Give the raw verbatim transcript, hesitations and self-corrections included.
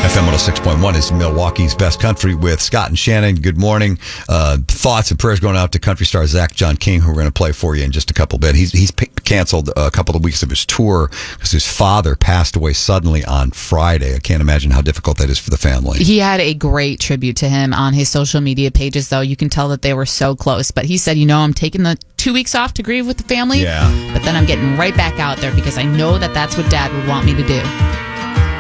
F M one oh six point one is Milwaukee's Best Country with Scott and Shannon. Good morning. Uh, thoughts and prayers going out to country star Zach John King, who we're going to play for you in just a couple bit. He's he's p- canceled a couple of weeks of his tour because his father passed away suddenly on Friday. I can't imagine how difficult that is for the family. He had a great tribute to him on his social media pages, though. You can tell that they were so close. But he said, you know, I'm taking the two weeks off to grieve with the family. Yeah. But then I'm getting right back out there because I know that that's what Dad would want me to do.